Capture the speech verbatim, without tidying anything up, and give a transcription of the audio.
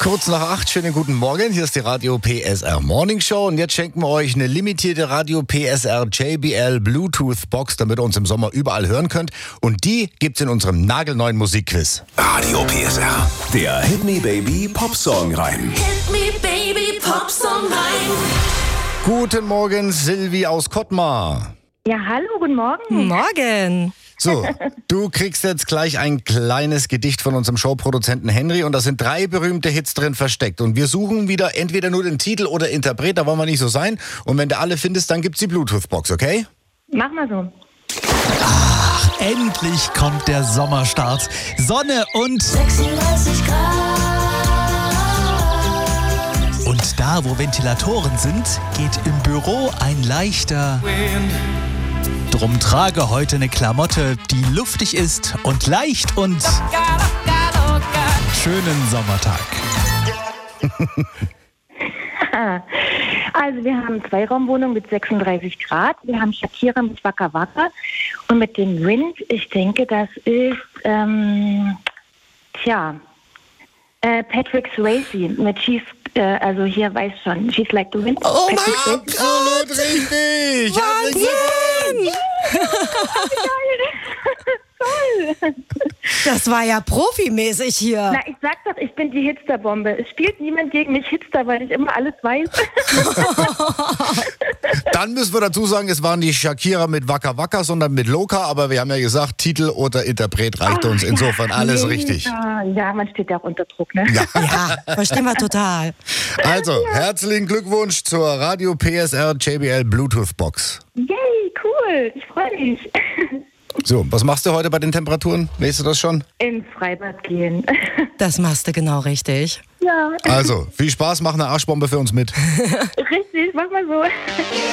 Kurz nach acht, schönen guten Morgen. Hier ist die Radio P S R Morning Show und jetzt schenken wir euch eine limitierte Radio P S R J B L Bluetooth Box, damit ihr uns im Sommer überall hören könnt. Und die gibt's in unserem nagelneuen Musikquiz. Radio P S R, der Hit Me Baby Popsong rein. Hit me baby, Popsong rein. Guten Morgen, Silvi aus Kottmar. Ja, hallo, guten Morgen. Morgen. So, du kriegst jetzt gleich ein kleines Gedicht von unserem Showproduzenten Henry und da sind drei berühmte Hits drin versteckt. Und wir suchen wieder entweder nur den Titel oder Interpret, da wollen wir nicht so sein. Und wenn du alle findest, dann gibt's die Bluetooth-Box, okay? Mach mal so. Ach, endlich kommt der Sommerstart. Sonne und... sechsunddreißig Grad. Und da, wo Ventilatoren sind, geht im Büro ein leichter... Drum trage heute eine Klamotte, die luftig ist und leicht und... Schönen Sommertag. Also wir haben Zweiraumwohnung mit sechsunddreißig Grad. Wir haben Shakira mit Waka Waka. Und mit dem Wind, ich denke, das ist, ähm, tja, äh, Patrick Swayze mit She's, äh, also hier weiß schon, She's Like the Wind. Oh mein Patrick Swayze. Absolut richtig! Herzlichen Glückwunsch! Toll! Das war ja profimäßig hier. Na, ich sag doch, ich bin die Hitsterbombe. Es spielt niemand gegen mich Hitster, weil ich immer alles weiß. Dann müssen wir dazu sagen, es waren nicht Shakira mit Waka Waka, sondern mit Loka, aber wir haben ja gesagt, Titel oder Interpret reicht uns. Insofern alles Nee, richtig. Ja, ja, man steht ja auch unter Druck, ne? Ja. Ja, verstehen wir total. Also, herzlichen Glückwunsch zur Radio P S R J B L Bluetooth Box. Yay, cool. Ich freue mich. So, was machst du heute bei den Temperaturen? Weißt du das schon? Ins Freibad gehen. Das machst du genau richtig. Ja, Also, viel Spaß, mach eine Arschbombe für uns mit. richtig. Mach mal so.